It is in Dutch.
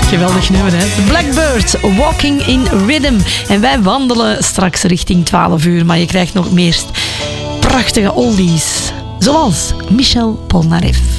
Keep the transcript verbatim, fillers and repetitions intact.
Geweldig nummer, hè? The Blackbirds, Walking in Rhythm. En wij wandelen straks richting twaalf uur, maar je krijgt nog meer prachtige oldies. Zoals Michel Polnareff.